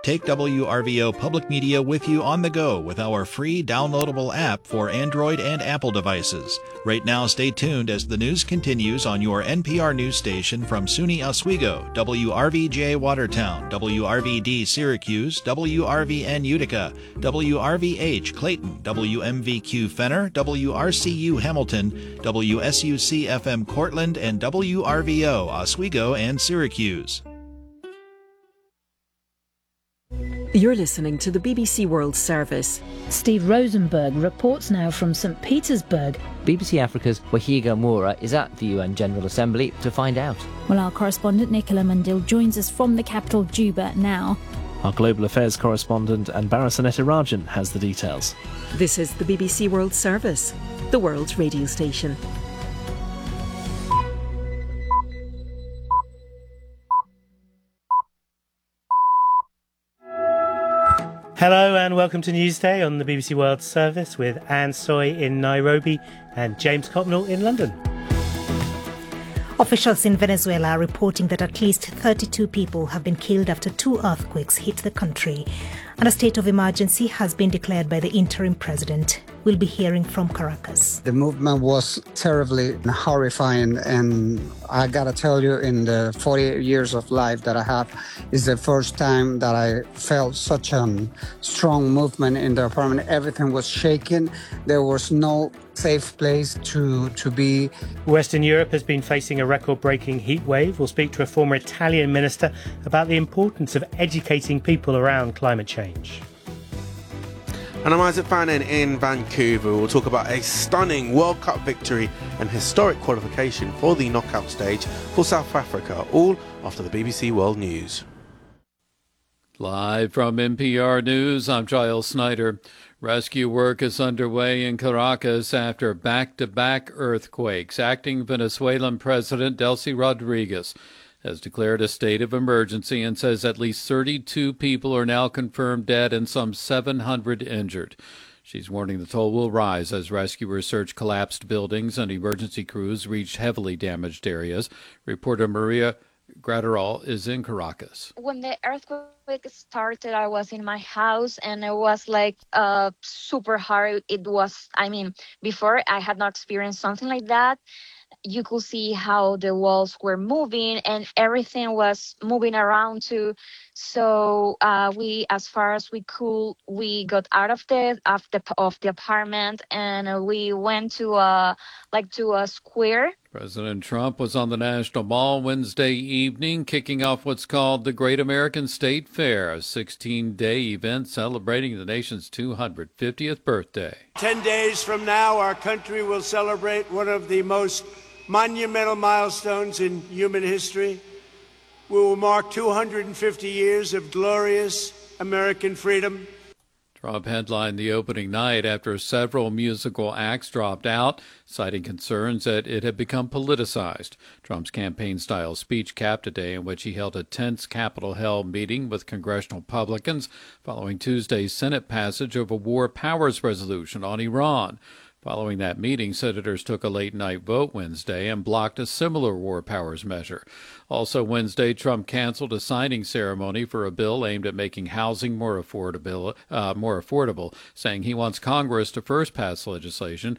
Take WRVO Public Media with you on the go with our free downloadable app for Android and Apple devices. Right now, stay tuned as the news continues on your NPR news station from SUNY Oswego, WRVJ Watertown, WRVD Syracuse, WRVN Utica, WRVH Clayton, WMVQ Fenner, WRCU Hamilton, WSUC FM Cortland, and WRVO Oswego and Syracuse. You're listening to the BBC World Service. Steve Rosenberg reports now from St. Petersburg. BBC Africa's Wahiga Moura is at the UN General Assembly to find out. Well, our correspondent Nicola Mundil joins us from the capital, Juba, now. Our Global Affairs correspondent Anbara Sanetirajan has the details. This is the BBC World Service, the world's radio station. Hello and welcome to Newsday on the BBC World Service with Anne Soy in Nairobi and James Copnell in London. Officials in Venezuela are reporting that at least 32 people have been killed after 2 earthquakes hit the country. And a state of emergency has been declared by the interim president. We'll be hearing from Caracas. The movement was terribly horrifying, and I gotta tell you, in the 48 years of life that I have, is the first time that I felt such a strong movement in the apartment. Everything was shaking. There was no safe place to be. Western Europe has been facing a record-breaking heat wave. We'll speak to a former Italian minister about the importance of educating people around climate change. And I'm Isaac Fannin in Vancouver. We'll talk about a stunning World Cup victory and historic qualification for the knockout stage for South Africa, all after the BBC World News. Live from NPR News, I'm Giles Snyder. Rescue work is underway in Caracas after back-to-back earthquakes. Acting Venezuelan President Delcy Rodriguez has declared a state of emergency and says at least 32 people are now confirmed dead and some 700 injured. She's warning the toll will rise as rescuers search collapsed buildings and emergency crews reach heavily damaged areas. Reporter Maria Graterol is in Caracas. When the earthquake started, I was in my house and it was like super hard. Before I had not experienced something like that. You could see how the walls were moving and everything was moving around too. So we, as far as we could, we got out of the apartment and we went to a square. President Trump was on the National Mall Wednesday evening, kicking off what's called the Great American State Fair, a 16-day event celebrating the nation's 250th birthday. 10 days from now, our country will celebrate one of the most monumental milestones in human history. We will mark 250 years of glorious American freedom. Trump headlined the opening night after several musical acts dropped out, citing concerns that it had become politicized. Trump's campaign-style speech capped a day in which he held a tense Capitol Hill meeting with congressional Republicans following Tuesday's Senate passage of a war powers resolution on Iran. Following that meeting, senators took a late-night vote Wednesday and blocked a similar war powers measure. Also Wednesday, Trump canceled a signing ceremony for a bill aimed at making housing more affordable, saying he wants Congress to first pass legislation